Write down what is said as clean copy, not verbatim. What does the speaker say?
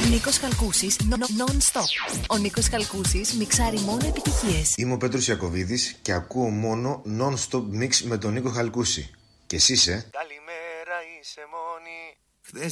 Νίκος Χαλκούσης, non-stop. Ο Νίκος Χαλκούσης μιξάρει μόνο επιτυχίες. Είμαι ο Πέτρος Ιακωβίδης και ακούω μόνο non-stop mix με τον Νίκο Χαλκούση. Και εσύ είσαι. Καλημέρα, είσαι μόνη. Χθες